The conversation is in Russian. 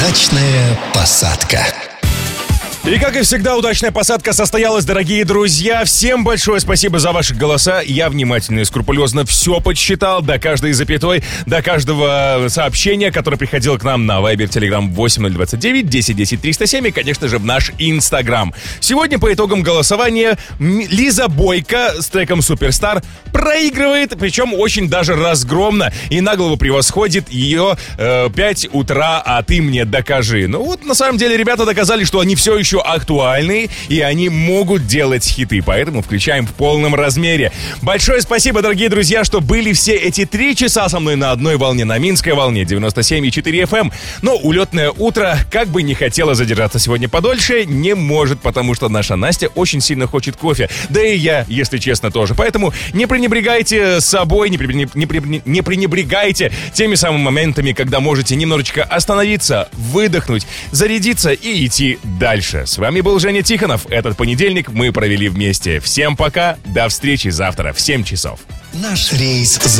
Удачная посадка. И, как и всегда, удачная посадка состоялась, дорогие друзья. Всем большое спасибо за ваши голоса. Я внимательно и скрупулезно все подсчитал, до каждой запятой, до каждого сообщения, которое приходило к нам на Viber, Telegram 8029 1010 307 и, конечно же, в наш Instagram. Сегодня по итогам голосования Лиза Бойко с треком «Суперстар» проигрывает, причем очень даже разгромно, и на голову превосходит ее 5 утра, а ты мне докажи. Ну вот, на самом деле, ребята доказали, что они все еще актуальны, и они могут делать хиты, поэтому включаем в полном размере. Большое спасибо, дорогие друзья, что были все эти 3 часа со мной на одной волне, на Минской волне 97,4 FM. Но улетное утро, как бы не хотела задержаться сегодня подольше, не может, потому что наша Настя очень сильно хочет кофе. Да и я, если честно, тоже. Поэтому не пренебрегайте собой, не пренебрегайте теми самыми моментами, когда можете немножечко остановиться, выдохнуть, зарядиться и идти дальше. С вами был Женя Тихонов. Этот понедельник мы провели вместе. Всем пока, до встречи завтра в 7 часов. Наш рейс